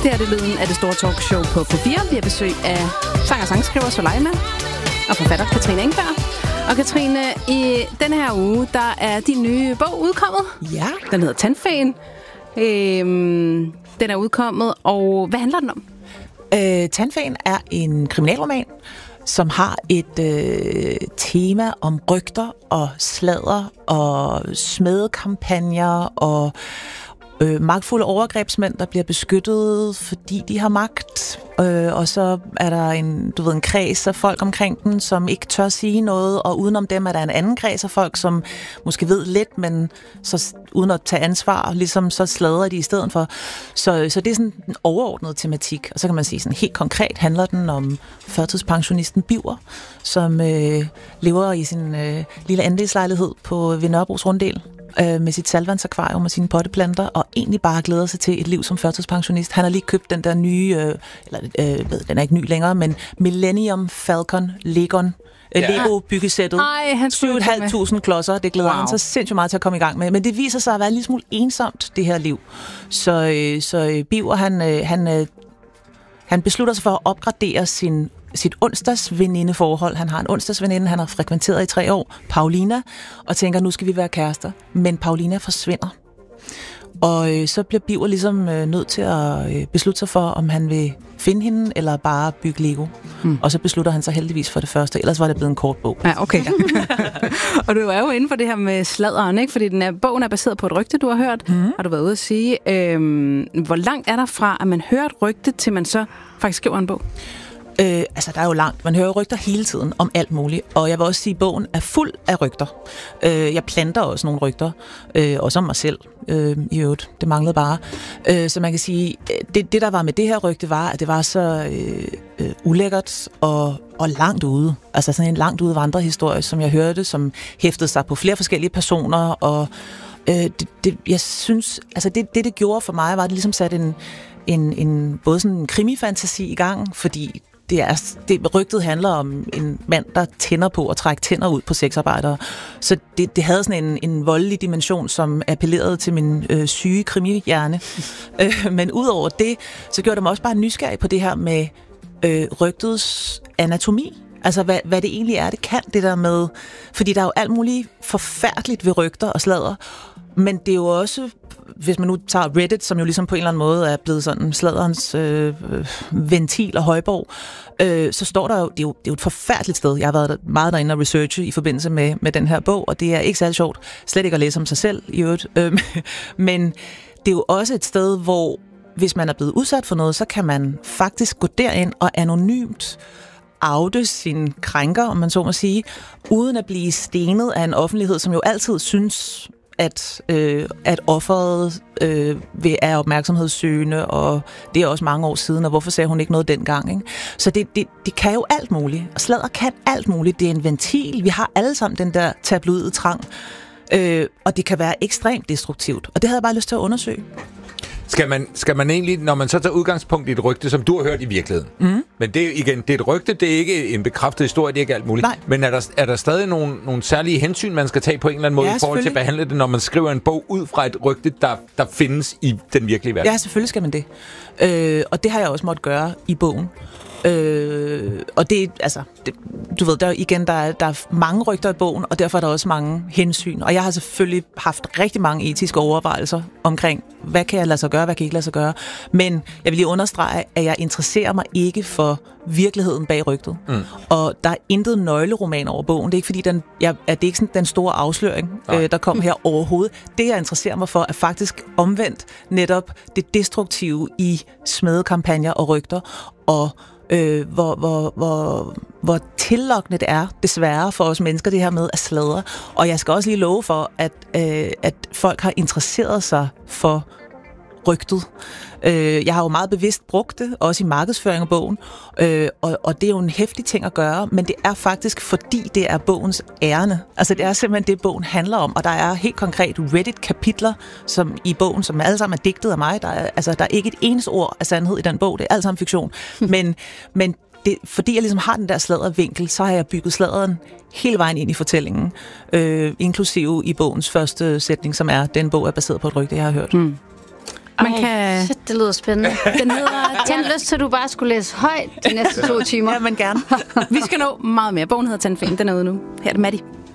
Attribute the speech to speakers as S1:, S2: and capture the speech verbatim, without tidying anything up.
S1: Det her er det lyden af det store talkshow på P fire. Vi har besøg af sang- og sangskriver Soleima og forfatter Katrine Engberg. Og Katrine, i denne her uge, der er din nye bog udkommet.
S2: Ja.
S1: Den hedder Tandfæen. Øhm, den er udkommet, og hvad handler den om?
S2: Øh, Tandfæen er en kriminalroman, som har et øh, tema om rygter og sladder og smedekampagner og øh, magtfulde overgrebsmænd, der bliver beskyttet, fordi de har magt. Øh, og så er der en, du ved, en kreds af folk omkring dem, som ikke tør sige noget, og udenom dem er der en anden kreds af folk, som måske ved lidt, men så uden at tage ansvar, ligesom så sladrer de i stedet for. Så, så det er sådan en overordnet tematik. Og så kan man sige, sådan helt konkret handler den om førtidspensionisten Biver, som øh, lever i sin øh, lille andelslejlighed på ved Nørrebros Runddel øh, med sit saltvandsakvarium og sine potteplanter, og egentlig bare glæder sig til et liv som førtidspensionist. Han har lige købt den der nye, øh, eller øh, ved, den er ikke ny længere, men Millennium Falcon Legon Ja. Lego-byggesættet. syv tusind fem hundrede klodser. Det glæder wow. han så sindssygt meget til at komme i gang med. Men det viser sig at være en lille smule ensomt, det her liv. Så, så Biver, han, han, han beslutter sig for at opgradere sin, sit onsdagsvenindeforhold. Han har en onsdagsveninde, han har frekventeret i tre år, Paulina, og tænker, nu skal vi være kærester. Men Paulina forsvinder. Og øh, så bliver Biver ligesom øh, nødt til at øh, beslutte sig for, om han vil finde hende, eller bare bygge Lego. Hmm. Og så beslutter han sig heldigvis for det første, ellers var det blevet en kort bog.
S1: Ja, okay. Og du er jo inde for det her med sladderen, ikke? Fordi den er, bogen er baseret på et rygte, du har hørt, hmm. har du været ude at sige. Øhm, hvor langt er der fra, at man hører et rygte, til man så faktisk skriver en bog?
S2: Øh, altså, der er jo langt. Man hører rygter hele tiden om alt muligt. Og jeg vil også sige, at bogen er fuld af rygter. Øh, jeg planter også nogle rygter. Øh, også om mig selv. Øh, I øvrigt. Det manglede bare. Øh, så man kan sige, det, det der var med det her rygte, var, at det var så øh, øh, ulækkert og, og langt ude. Altså sådan en langt ude vandrehistorie, som jeg hørte, som hæftede sig på flere forskellige personer. Og øh, det, det, jeg synes, altså det, det, det gjorde for mig, var, at det ligesom satte en, en, en både sådan en krimifantasi i gang, fordi Det er, det, rygtet handler om en mand, der tænder på at trække tænder ud på sexarbejdere. Så det, det havde sådan en, en voldelig dimension, som appellerede til min øh, syge krimihjerne. øh, men udover det, så gjorde det mig også bare nysgerrig på det her med øh, rygtets anatomi. Altså, hvad, hvad det egentlig er, det kan, det der med. Fordi der er jo alt muligt forfærdeligt ved rygter og sladder. Men det er jo også, hvis man nu tager Reddit, som jo ligesom på en eller anden måde er blevet sådan sladderens øh, ventil og højborg, øh, så står der jo, det er jo, det er jo et forfærdeligt sted. Jeg har været meget derinde og researche i forbindelse med, med den her bog, og det er ikke særlig sjovt, slet ikke at læse om sig selv i øvrigt. Øh, men det er jo også et sted, hvor hvis man er blevet udsat for noget, så kan man faktisk gå derind og anonymt oute sin krænker, om man så må sige, uden at blive stenet af en offentlighed, som jo altid synes, at, øh, at offeret øh, er opmærksomhedssøgende, og det er også mange år siden, og hvorfor sagde hun ikke noget dengang, ikke? Så det, det, det kan jo alt muligt, og sladder kan alt muligt. Det er en ventil. Vi har alle sammen den der tabloide trang, øh, og det kan være ekstremt destruktivt, og det havde jeg bare lyst til at undersøge.
S3: Skal man, skal man egentlig, når man så tager udgangspunkt i et rygte, som du har hørt i virkeligheden, mm. men det er igen, det er et rygte, det er ikke en bekræftet historie, det er ikke alt muligt. Nej. Men er der, er der stadig nogle, nogle særlige hensyn, man skal tage på en eller anden måde, ja, i forhold til at behandle det, når man skriver en bog ud fra et rygte, der, der findes i den virkelige verden?
S2: Ja, selvfølgelig skal man det. Øh, og det har jeg også måttet gøre i bogen. Øh, og det, altså, det, du ved, der igen, der er, der er mange rygter i bogen, og derfor er der også mange hensyn. Og jeg har selvfølgelig haft rigtig mange etiske overvejelser omkring, hvad kan jeg lade sig gøre, hvad kan jeg ikke lade sig gøre. Men jeg vil lige understrege, at jeg interesserer mig ikke for virkeligheden bag rygtet. Mm. Og der er intet nøgleroman over bogen. Det er ikke fordi, den, jeg, at det er ikke sådan den store afsløring, øh, der kom her overhovedet. Det, jeg interesserer mig for, er faktisk omvendt netop det destruktive i smedekampagner og rygter, og Øh, hvor, hvor, hvor, hvor tillokkende det er, desværre, for os mennesker, det her med at sladre. Og jeg skal også lige love for, at, øh, at folk har interesseret sig for rygtet. Øh, jeg har jo meget bevidst brugt det, også i markedsføring af bogen, øh, og, og det er jo en heftig ting at gøre, men det er faktisk, fordi det er bogens ærne. Altså, det er simpelthen det, bogen handler om, og der er helt konkret Reddit-kapitler som i bogen, som alle sammen er digtet af mig. Der er, altså, der er ikke et eneste ord af sandhed i den bog, det er alt sammen fiktion. Men, men det, fordi jeg ligesom har den der sladdervinkel, så har jeg bygget sladderen hele vejen ind i fortællingen, øh, inklusive i bogens første sætning, som er, den bog er baseret på et rygte, jeg har hørt. Mm.
S1: Man kan...
S4: Shit, det lyder spændende. Den hedder, jeg har lyst til, at du bare skulle læse højt de næste to timer.
S2: Ja, men gerne.
S1: Vi skal nå meget mere. Bogen hedder Tandfen. Den er ude nu. Her er det Maddie.